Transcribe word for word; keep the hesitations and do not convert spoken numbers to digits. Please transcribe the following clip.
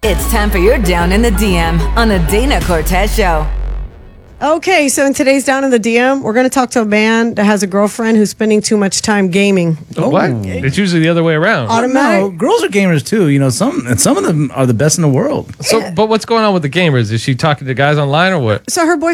It's time for your Down in the D M on the Dana Cortez Show. Okay, so in today's Down in the D M, we're going to talk to a man that has a girlfriend who's spending too much time gaming. Oh, what? It's usually the other way around. Automatic. No, girls are gamers too. You know, some and some of them are the best in the world. So, but what's going on with the gamers? Is she talking to guys online or what? So her boyfriend